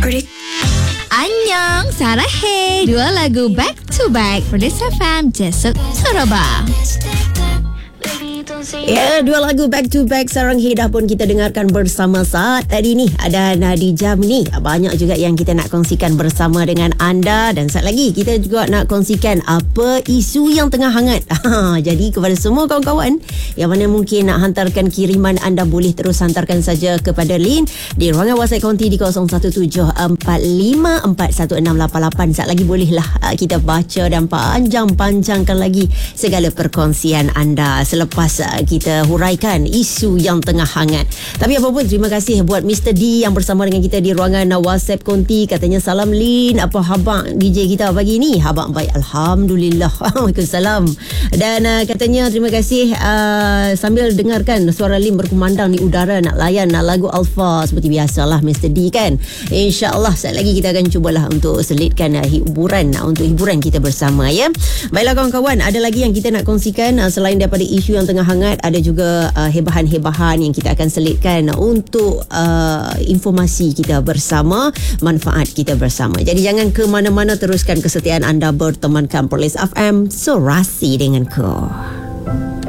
Annyeong, Sarah Hey. Dua lagu back to back Perlis FM Jesuk Sarawak. Ya, dua lagu back to back Sarang Hidah pun kita dengarkan bersama saat tadi ni. Dan di jam ni banyak juga yang kita nak kongsikan bersama dengan anda. Dan saat lagi kita juga nak kongsikan apa isu yang tengah hangat. Jadi kepada semua kawan-kawan yang mana mungkin nak hantarkan kiriman, anda boleh terus hantarkan saja kepada Lin di ruangan WhatsApp konti di 0174541688. Saat lagi bolehlah kita baca dan panjang-panjangkan lagi segala perkongsian anda selepas kita huraikan isu yang tengah hangat. Tapi apa pun, terima kasih buat Mr. D yang bersama dengan kita di ruangan WhatsApp konti. Katanya, salam Lin, apa khabar DJ kita pagi ni? Khabar baik, Alhamdulillah. Waalaikumsalam. Dan katanya terima kasih sambil dengarkan suara Lin berkumandang di udara, nak layan lagu Alfa seperti biasalah Mr. D kan. InsyaAllah saat lagi kita akan cubalah untuk selitkan hiburan untuk hiburan kita bersama ya. Baiklah kawan-kawan, ada lagi yang kita nak kongsikan selain daripada isu yang tengah hangat, ada juga hebahan-hebahan yang kita akan selitkan untuk informasi kita bersama, manfaat kita bersama. Jadi jangan ke mana-mana, teruskan kesetiaan anda bertemankan Perlis FM, Surasi denganku.